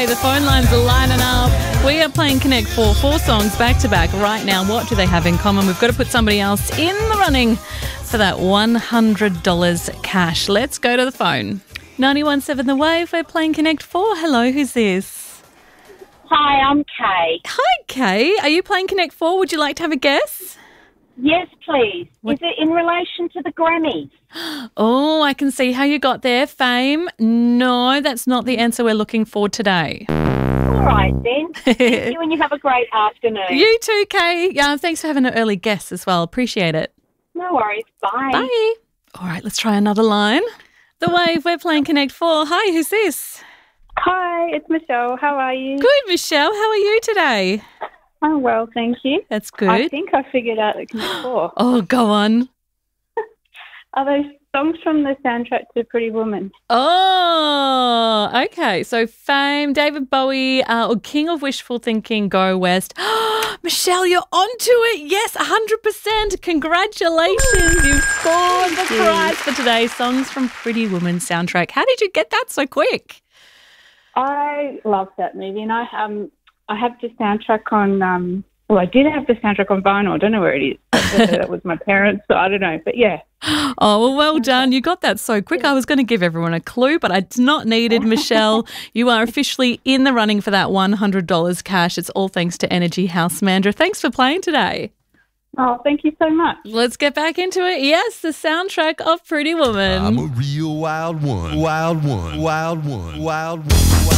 Okay, the phone lines are lining up. We are playing Connect 4 songs back to back right now. What do they have in common? We've got to put somebody else in the running for that $100 cash. Let's go to the phone. 91.7 The Wave, we're playing Connect 4. Hello, who's this? Hi, I'm Kay. Hi, Kay. Are you playing Connect 4? Would you like to have a guess? Yes, please. Is it in relation to the Grammys? Oh, I can see how you got there. Fame? No, that's not the answer we're looking for today. All right, then. Thank you, and you have a great afternoon. You too, Kay. Yeah, thanks for having an early guess as well. Appreciate it. No worries. Bye. Bye. All right, let's try another line. The Wave, we're playing Connect 4. Hi, who's this? Hi, it's Michelle. How are you? Good, Michelle. How are you today? I'm well, thank you. That's good. I think I figured out the Connect 4. Oh, go on. Are those songs from the soundtrack to Pretty Woman? Oh, okay. So Fame, David Bowie, or King of Wishful Thinking, Go West. Michelle, you're onto it. Yes, 100%. Congratulations. You've scored the prize for today's Songs from Pretty Woman soundtrack. How did you get that so quick? I love that movie, and I have the soundtrack on, I did have the soundtrack on vinyl. I don't know where it is. That was my parents, so I don't know. But yeah. Oh, well done. You got that so quick. I was going to give everyone a clue, but it's not needed, Michelle. You are officially in the running for that $100 cash. It's all thanks to Energy House Mandurah. Thanks for playing today. Oh, thank you so much. Let's get back into it. Yes, the soundtrack of Pretty Woman. I'm a real wild one. Wild one. Wild one. Wild one.